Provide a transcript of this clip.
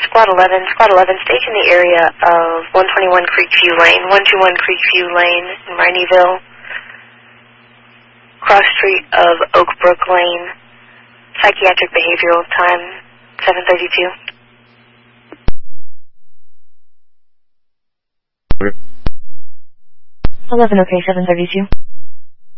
Squad 11. Squad 11, station the area of 121 Creekview Lane, 121 Creekview Lane in Raineyville. Cross street of Oak Brook Lane. Psychiatric behavioral time, 7:32. 11, okay, 7:32.